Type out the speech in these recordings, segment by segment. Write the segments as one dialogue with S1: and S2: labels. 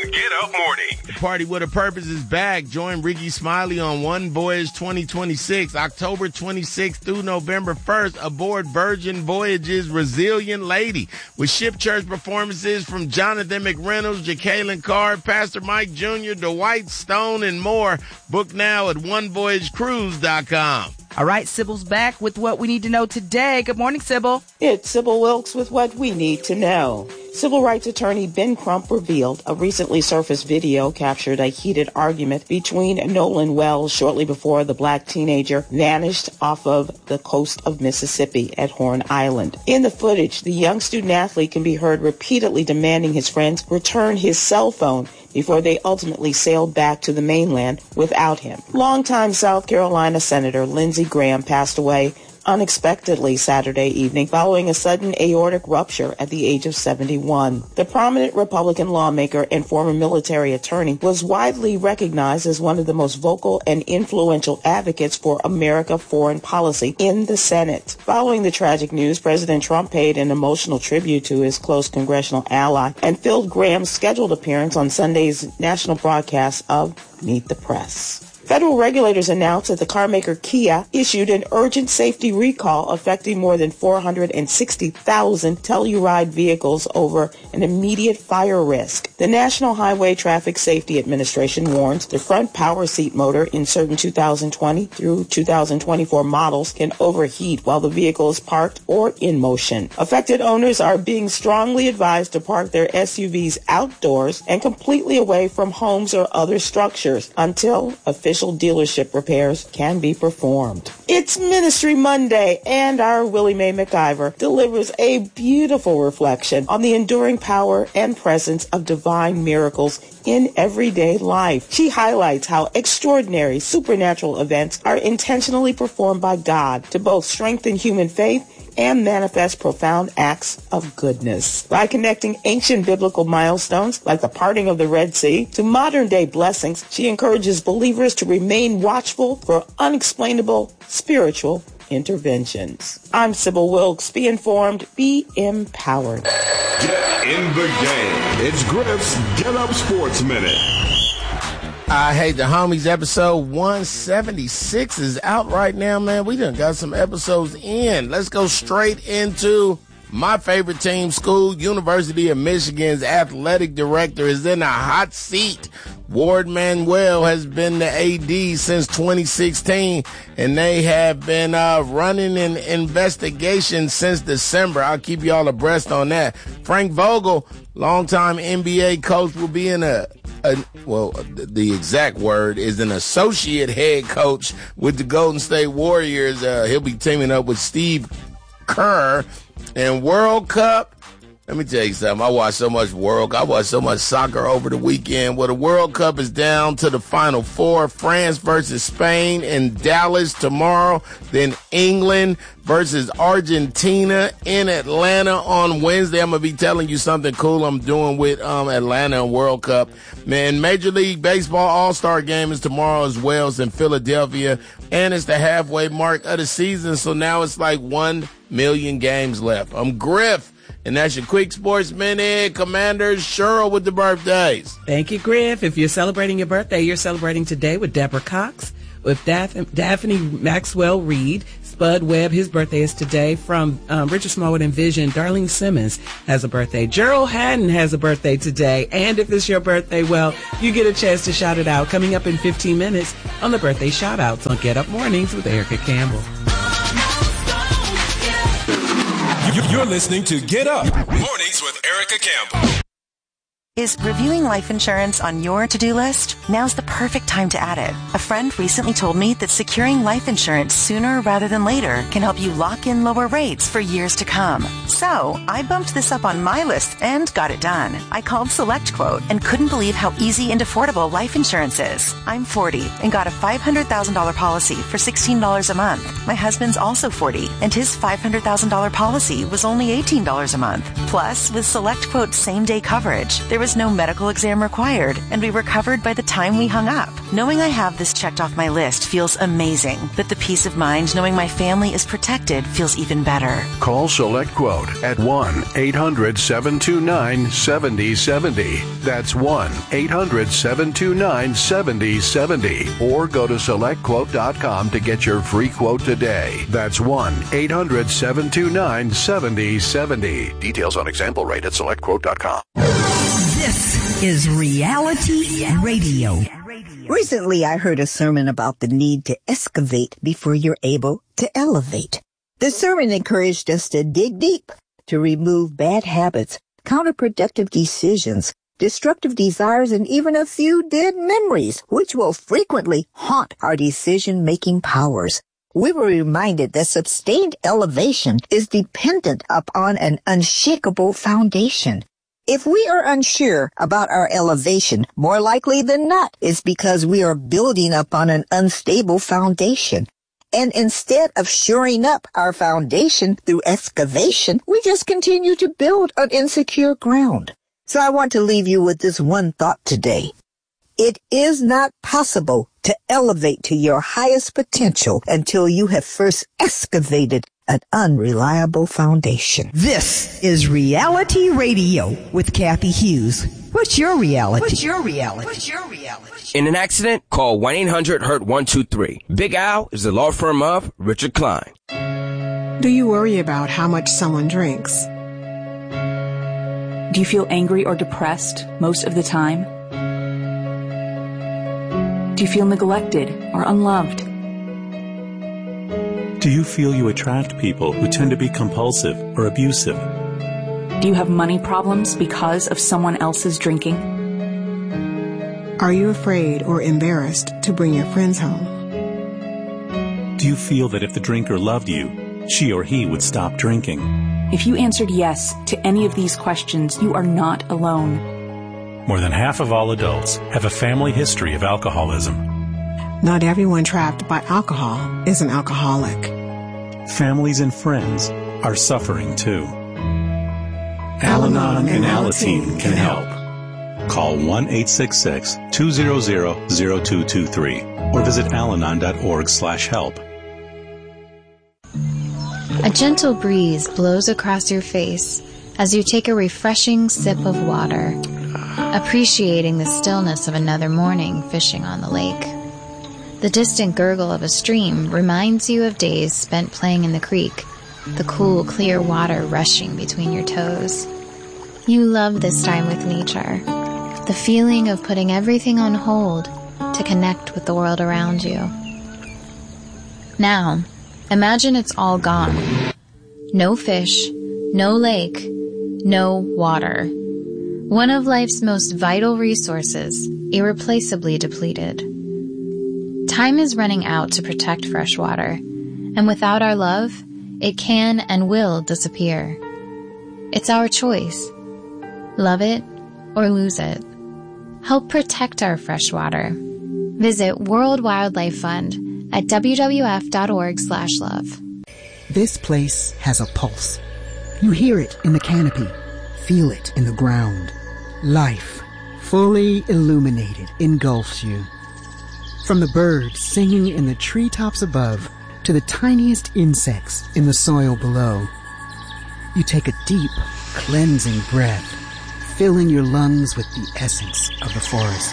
S1: Get Up Morning.
S2: The Party with a Purpose is back. Join Ricky Smiley on One Voyage 2026, October 26th through November 1st, aboard Virgin Voyages Resilient Lady, with ship church performances from Jonathan McReynolds, Jacqueline Carr, Pastor Mike Jr., Dwight Stone, and more. Book now at onevoyagecruise.com.
S3: All right, Sybil's back with what we need to know today. Good morning, Sybil.
S4: It's Sybil Wilkes with what we need to know. Civil rights attorney Ben Crump revealed a recently surfaced video captured a heated argument between Nolan Wells shortly before the black teenager vanished off of the coast of Mississippi at Horn Island. In the footage, the young student athlete can be heard repeatedly demanding his friends return his cell phone before they ultimately sailed back to the mainland without him. Longtime South Carolina Senator Lindsey Graham passed away unexpectedly Saturday evening following a sudden aortic rupture at the age of 71. The prominent Republican lawmaker and former military attorney was widely recognized as one of the most vocal and influential advocates for American foreign policy in the Senate. Following the tragic news, President Trump paid an emotional tribute to his close congressional ally and filled Graham's scheduled appearance on Sunday's national broadcast of Meet the Press. Federal regulators announced that the carmaker Kia issued an urgent safety recall affecting more than 460,000 Telluride vehicles over an immediate fire risk. The National Highway Traffic Safety Administration warns the front power seat motor in certain 2020 through 2024 models can overheat while the vehicle is parked or in motion. Affected owners are being strongly advised to park their SUVs outdoors and completely away from homes or other structures until official dealership repairs can be performed. It's Ministry Monday, and our Willie Mae McIver delivers a beautiful reflection on the enduring power and presence of divine miracles in everyday life. She highlights how extraordinary supernatural events are intentionally performed by God to both strengthen human faith and manifest profound acts of goodness. By connecting ancient biblical milestones like the parting of the Red Sea to modern-day blessings, she encourages believers to remain watchful for unexplainable spiritual interventions. I'm Sybil Wilkes. Be informed, be empowered.
S1: Get in the game. It's Griff's Get Up Sports Minute.
S2: Hey, the homies, episode 176 is out right now, man. We done got some episodes in. Let's go straight into my favorite team, school. University of Michigan's athletic director is in a hot seat. Ward Manuel has been the AD since 2016, and they have been running an investigation since December. I'll keep y'all abreast on that. Frank Vogel, longtime NBA coach, will be in the exact word is an associate head coach with the Golden State Warriors. He'll be teaming up with Steve Kerr. And World Cup, let me tell you something. I watched so much soccer over the weekend. Well, the World Cup is down to the Final Four. France versus Spain in Dallas tomorrow. Then England versus Argentina in Atlanta on Wednesday. I'm going to be telling you something cool I'm doing with Atlanta and World Cup. Man, Major League Baseball All-Star Game is tomorrow as well. It's in Philadelphia. And it's the halfway mark of the season. So now it's like 1 million games left. I'm Griff. And that's your Quick Sports Minute. Commander Cheryl with the birthdays.
S3: Thank you, Griff. If you're celebrating your birthday, you're celebrating today with Deborah Cox, with Daphne Maxwell Reed, Spud Webb. His birthday is today. From Richard Smallwood and Vision, Darlene Simmons has a birthday. Gerald Haddon has a birthday today. And if it's your birthday, well, you get a chance to shout it out coming up in 15 minutes on the Birthday Shout-Outs on Get Up Mornings with Erica Campbell.
S1: You're listening to Get Up Mornings with Erica Campbell.
S5: Is reviewing life insurance on your to-do list? Now's the perfect time to add it. A friend recently told me that securing life insurance sooner rather than later can help you lock in lower rates for years to come. So, I bumped this up on my list and got it done. I called SelectQuote and couldn't believe how easy and affordable life insurance is. I'm 40 and got a $500,000 policy for $16 a month. My husband's also 40 and his $500,000 policy was only $18 a month. Plus, with SelectQuote's same-day coverage, there was no medical exam required, and we were covered by the time we hung up. Knowing I have this checked off my list feels amazing, but the peace of mind knowing my family is protected feels even better.
S6: Call SelectQuote quote at 1-800-729-7070. That's 1-800-729-7070. Or go to SelectQuote.com to get your free quote today. That's 1-800-729-7070. Details on example rate at SelectQuote.com.
S7: This is Reality Radio.
S8: Recently, I heard a sermon about the need to excavate before you're able to elevate. The sermon encouraged us to dig deep, to remove bad habits, counterproductive decisions, destructive desires, and even a few dead memories, which will frequently haunt our decision-making powers. We were reminded that sustained elevation is dependent upon an unshakable foundation. If we are unsure about our elevation, more likely than not, it's because we are building upon an unstable foundation. And instead of shoring up our foundation through excavation, we just continue to build on insecure ground. So I want to leave you with this one thought today. It is not possible to elevate to your highest potential until you have first excavated an unreliable foundation.
S7: This is Reality Radio with Kathy Hughes. What's your reality? What's your reality? What's your reality?
S9: In an accident, call 1-800-HURT-123. Big Al is the law firm of Richard Klein.
S10: Do you worry about how much someone drinks?
S11: Do you feel angry or depressed most of the time? Do you feel neglected or unloved?
S12: Do you feel you attract people who tend to be compulsive or abusive?
S11: Do you have money problems because of someone else's drinking?
S10: Are you afraid or embarrassed to bring your friends home?
S12: Do you feel that if the drinker loved you, she or he would stop drinking?
S11: If you answered yes to any of these questions, you are not alone.
S12: More than half of all adults have a family history of alcoholism.
S10: Not everyone trapped by alcohol is an alcoholic.
S12: Families and friends are suffering too. Al-Anon and Alateen can help. Call 1-866-200-0223 or visit alanon.org/help.
S13: A gentle breeze blows across your face as you take a refreshing sip of water, appreciating the stillness of another morning fishing on the lake. The distant gurgle of a stream reminds you of days spent playing in the creek, the cool, clear water rushing between your toes. You love this time with nature, the feeling of putting everything on hold to connect with the world around you. Now, imagine it's all gone. No fish, no lake, no water. One of life's most vital resources, irreplaceably depleted. Time is running out to protect fresh water, and without our love, it can and will disappear. It's our choice. Love it or lose it. Help protect our fresh water. Visit World Wildlife Fund at wwf.org/love.
S14: This place has a pulse. You hear it in the canopy, feel it in the ground. Life, fully illuminated, engulfs you. From the birds singing in the treetops above to the tiniest insects in the soil below, you take a deep, cleansing breath, filling your lungs with the essence of the forest.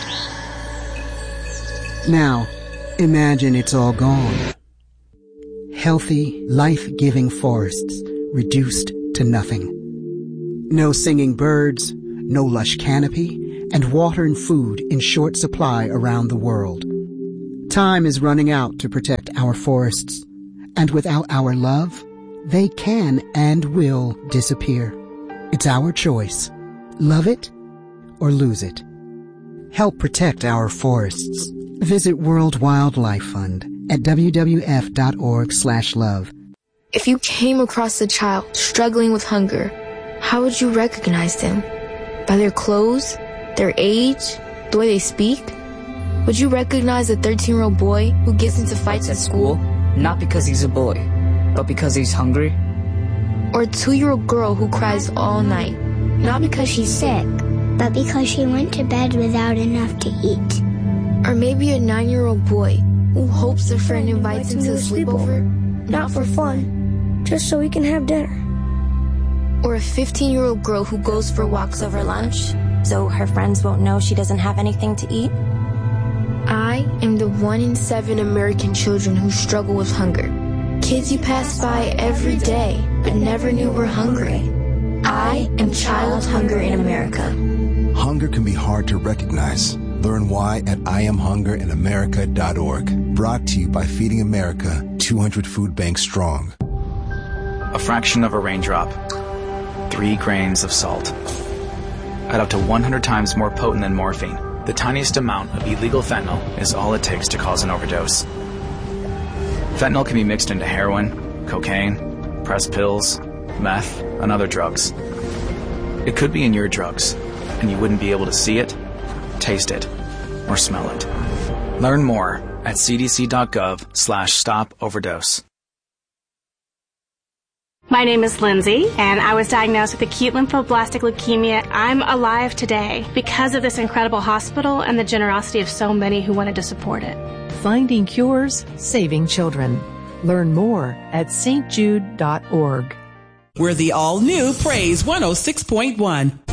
S14: Now, imagine it's all gone. Healthy, life-giving forests reduced to nothing. No singing birds, no lush canopy, and water and food in short supply around the world. Time is running out to protect our forests, and without our love, they can and will disappear. It's our choice. Love it or lose it. Help protect our forests. Visit World Wildlife Fund at wwf.org/love.
S15: If you came across a child struggling with hunger, how would you recognize them? By their clothes, their age, the way they speak? Would you recognize a 13-year-old boy who gets into fights at school?
S16: Not because he's a boy, but because he's hungry?
S15: Or a 2-year-old girl who cries all night? Not because she's sick,
S17: but because she went to bed without enough to eat.
S15: Or maybe a 9-year-old boy who hopes a friend invites him to a sleepover?
S17: Not for fun, just so we can have dinner.
S15: Or a 15-year-old girl who goes for walks over lunch,
S18: so her friends won't know she doesn't have anything to eat?
S15: I am the 1 in 7 American children who struggle with hunger. Kids you pass by every day, but never knew were hungry. I am child hunger in America.
S19: Hunger can be hard to recognize. Learn why at IamHungerInAmerica.org. Brought to you by Feeding America, 200 food banks strong.
S20: A fraction of a raindrop. 3 grains of salt. At up to 100 times more potent than morphine, the tiniest amount of illegal fentanyl is all it takes to cause an overdose. Fentanyl can be mixed into heroin, cocaine, pressed pills, meth, and other drugs. It could be in your drugs, and you wouldn't be able to see it, taste it, or smell it. Learn more at cdc.gov/stop overdose.
S21: My name is Lindsay, and I was diagnosed with acute lymphoblastic leukemia. I'm alive today because of this incredible hospital and the generosity of so many who wanted to support it.
S22: Finding cures, saving children. Learn more at stjude.org.
S3: We're the all-new Praise 106.1.